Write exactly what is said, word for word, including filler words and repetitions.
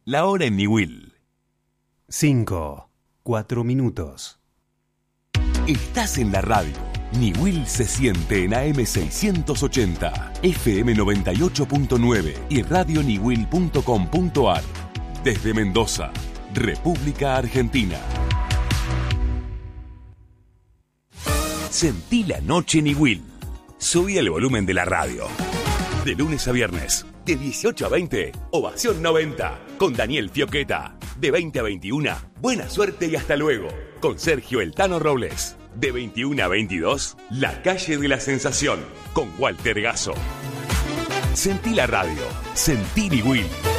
La hora en Niwil. Cinco, cuatro minutos. Estás en la radio. Niwil se siente en A M seiscientos ochenta, F M noventa y ocho punto nueve y radio niwil punto com punto a r. Desde Mendoza, República Argentina. Sentí la noche Niwil. Subí el volumen de la radio. De lunes a viernes, de dieciocho a veinte, Ovación noventa, con Daniel Fioqueta. De veinte a veintiuno, Buena Suerte y Hasta Luego, con Sergio El Tano Robles. De veintiuno a veintidós, La Calle de la Sensación, con Walter Gasso. Sentí la radio, sentí Niwil.